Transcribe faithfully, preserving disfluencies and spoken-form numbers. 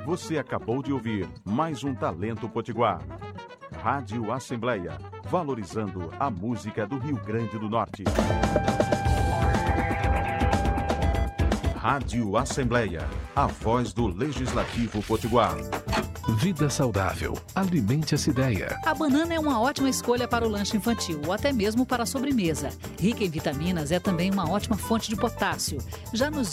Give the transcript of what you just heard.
Você acabou de ouvir mais um Talento Potiguar. Rádio Assembleia, valorizando a música do Rio Grande do Norte. Rádio Assembleia, a voz do Legislativo Potiguar. Vida saudável. Alimente essa ideia. A banana é uma ótima escolha para o lanche infantil ou até mesmo para a sobremesa. Rica em vitaminas, é também uma ótima fonte de potássio. Já nos